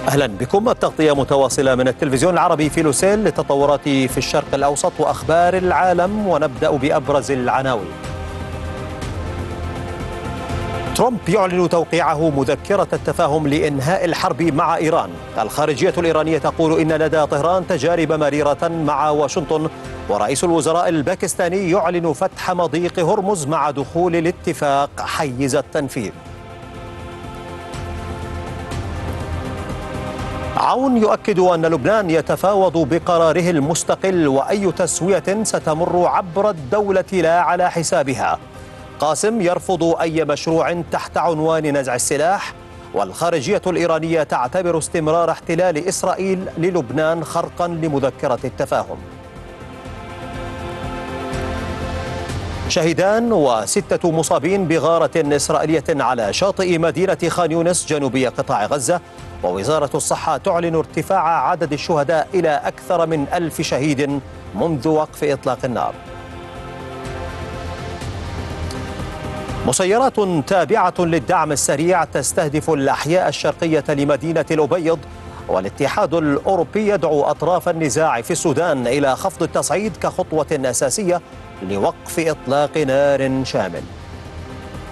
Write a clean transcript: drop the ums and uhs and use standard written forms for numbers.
أهلا بكم. التغطية متواصلة من التلفزيون العربي في لوسيل للتطورات في الشرق الأوسط وأخبار العالم، ونبدأ بأبرز العناوين. ترامب يعلن توقيعه مذكرة التفاهم لإنهاء الحرب مع إيران. الخارجية الإيرانية تقول إن لدى طهران تجارب مريرة مع واشنطن. ورئيس الوزراء الباكستاني يعلن فتح مضيق هرمز مع دخول الاتفاق حيز التنفيذ. عون يؤكد أن لبنان يتفاوض بقراره المستقل، وأي تسوية ستمر عبر الدولة لا على حسابها. قاسم يرفض أي مشروع تحت عنوان نزع السلاح. والخارجية الإيرانية تعتبر استمرار احتلال إسرائيل للبنان خرقا لمذكرة التفاهم. شهيدان و6 مصابين بغارة إسرائيلية على شاطئ مدينة خان يونس جنوبي قطاع غزة. ووزارة الصحة تعلن ارتفاع عدد الشهداء إلى أكثر من 1000 شهيد منذ وقف إطلاق النار. مسيرات تابعة للدعم السريع تستهدف الأحياء الشرقية لمدينة الأبيض. والاتحاد الأوروبي يدعو أطراف النزاع في السودان إلى خفض التصعيد كخطوة أساسية لوقف إطلاق نار شامل.